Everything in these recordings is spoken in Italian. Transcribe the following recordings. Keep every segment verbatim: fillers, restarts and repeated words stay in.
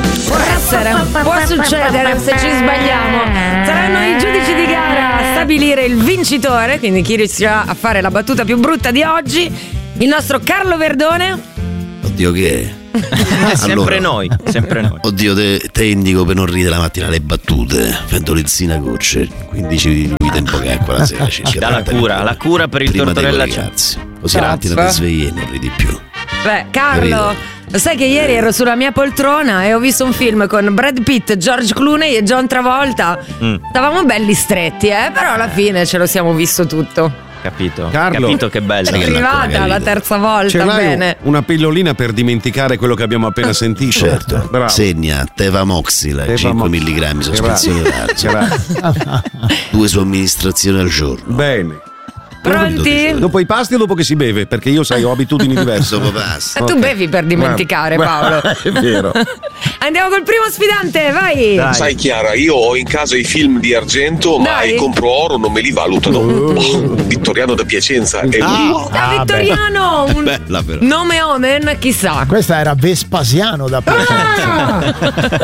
Può essere, può succedere se ci sbagliamo. Saranno i giudici di gara a stabilire il vincitore, quindi chi riuscirà a fare la battuta più brutta di oggi. Il nostro Carlo Verdone. Oddio, che è? Sempre Allora, noi, sempre noi. Oddio, te, te indico per non ridere la mattina le battute, fendolizzina gocce, quindici lui tempo che acqua la sera. Ci dà la cura, la cura per il prima tortorella dei c'è. ragazzi. Così la mattina ti svegli e non ridi più. Beh, Carlo, lo sai che ieri ero sulla mia poltrona e ho visto un film con Brad Pitt, George Clooney e John Travolta. Mm. Stavamo belli stretti, eh, però alla fine ce lo siamo visto tutto. Capito? Carlo, Capito che bello. È arrivata la terza volta, ce l'hai bene. Una pillolina per dimenticare quello che abbiamo appena sentito? Certo. Bravo. Segna Tevamoxila, Teva cinque mo- milligrammi, sospensione Grazie. oraria. Due somministrazioni al giorno. Bene. Pronti? Dopo i pasti o dopo che si beve? Perché io sai, ho abitudini diverse. Dopo pasti. E tu Ok. bevi per dimenticare, Guarda, Paolo. È vero. Andiamo col primo sfidante, vai. Dai. Sai Chiara, io ho in casa i film di argento, ma Dai. i compro oro non me li valutano. Oh, Vittoriano da Piacenza è lui. Da Vittoriano, un Bella però. nome omen, chissà. Questa era Vespasiano da Piacenza.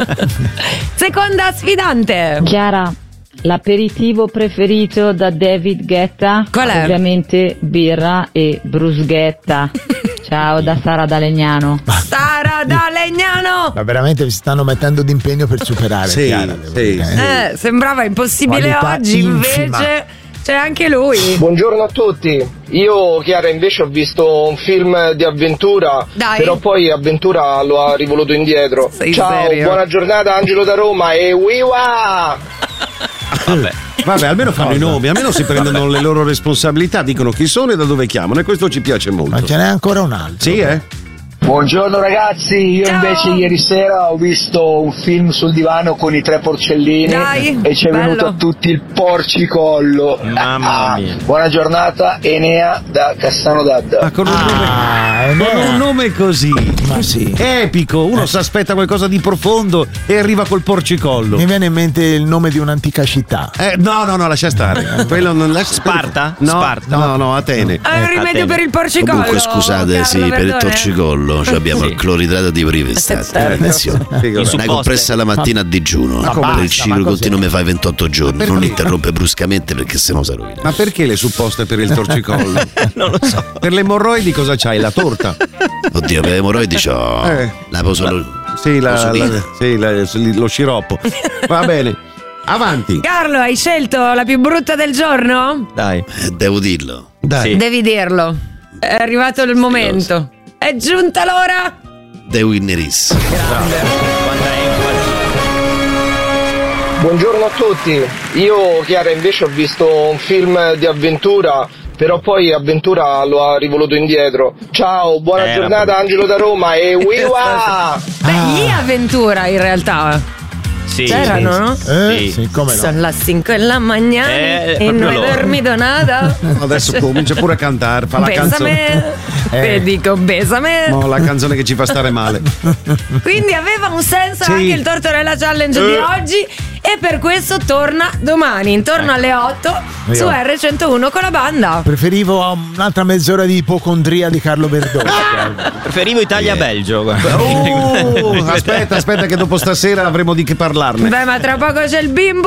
Seconda sfidante. Chiara, l'aperitivo preferito da David Guetta? Qual è? Ovviamente birra e bruschetta. Ciao da Sara da Legnano. Sara da Legnano. Ma veramente vi stanno mettendo d'impegno per superare. Sì, Chiara, devo sì, dire, sì. eh. Eh, sembrava impossibile Qualità oggi, infima. invece c'è anche lui. Buongiorno a tutti, io Chiara invece ho visto un film di avventura, Dai. però poi avventura lo ha rivoluto indietro. Sei Ciao, serio? buona giornata Angelo da Roma e wiwa! Vabbè. Vabbè, almeno fanno i nomi, almeno si prendono le loro responsabilità, dicono chi sono e da dove chiamano, e questo ci piace molto. Ma ce n'è ancora un altro. Sì, eh? Buongiorno ragazzi, io Ciao. invece ieri sera ho visto un film sul divano con i tre porcellini Dai, e ci è bello. venuto a tutti il porcicollo. Mamma mia. Buona giornata, Enea da Cassano d'Adda. Ma con un nome, Ah, è con vero. un nome così. Ma sì. Epico, uno si aspetta qualcosa di profondo e arriva col porcicollo. Mi viene in mente il nome di un'antica città. Eh, no, no, no, lascia stare. Quello non lascia Sparta? No, Sparta. no, no, Atene. È un rimedio Atene. per il porcicollo. Comunque scusate, Carlo sì, per il Verdone. torcicollo cioè abbiamo Sì. il cloridrato di privestate. Certo. Attenzione. Sì, In vabbè. supposte. L'hai compressa la mattina a digiuno. Ma Per basta, il ciclo ma cos'è? continuo mi fai ventotto giorni. perché? Non interrompe bruscamente perché sennò si rovina. Ma perché le supposte per il torcicollo? Non lo so. Per le emorroidi cosa c'hai? La torta? Oddio, per le emorroidi c'ho Eh. la poso. Sì, la, Posolina. la- sì, la- lo sciroppo. Va bene. Avanti. Carlo, hai scelto la più brutta del giorno? Dai. Eh, devo dirlo. Dai. Sì. Devi dirlo. È arrivato il momento. È giunta l'ora. The Winner is. Quanta enfasi. Buongiorno a tutti, io Chiara invece ho visto un film di avventura, però poi avventura lo ha rivoluto indietro. Ciao, buona Eh, giornata vabbè. Angelo da Roma e wiwa! Beh, gli avventura in realtà. Sì. C'erano, no? Eh, Sì. sì, come no. Sono las cinque della mañana Eh, e proprio non loro. he dormito nada. Adesso comincia pure a cantare, fa la canzone. Besame. Eh. Te dico besame. No, la canzone che ci fa stare male. Quindi aveva un senso Sì. anche il Tortorella Challenge di Eh. oggi e per questo torna domani intorno alle otto su Io. erre centouno con la banda. Preferivo un'altra mezz'ora di ipocondria di Carlo Verdone. Preferivo Italia-Belgio. guarda. Oh, aspetta, aspetta che dopo stasera avremo di che parlarne. Beh, ma tra poco c'è il bimbo.